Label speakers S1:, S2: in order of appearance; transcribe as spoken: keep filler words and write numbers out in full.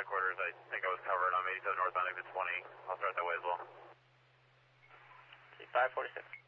S1: headquarters. I think I was covered on eighty-seven northbound exit twenty. I'll start that way as well.
S2: five forty-six.